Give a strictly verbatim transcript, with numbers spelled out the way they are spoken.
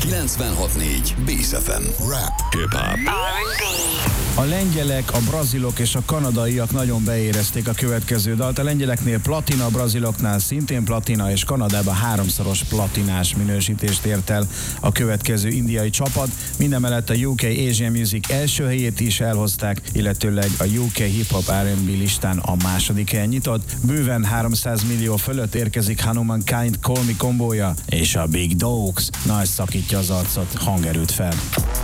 kilencvenhat négy Bész ef em. Rap, hip-hop. A lengyelek, a brazilok és a kanadaiak nagyon beérezték a következő dalt. A lengyeleknél platina, a braziloknál szintén platina, és Kanadában háromszoros platinás minősítést ért el a következő indiai csapat. Mindemellett a U K Asian Music első helyét is elhozták, illetőleg a U K Hip Hop er and bé listán a második helyen nyitott. Bőven háromszáz millió fölött érkezik Hanuman Kind Call Me kombója, és a Big Dogs nagy szakítja az arcot, hangerőt fel.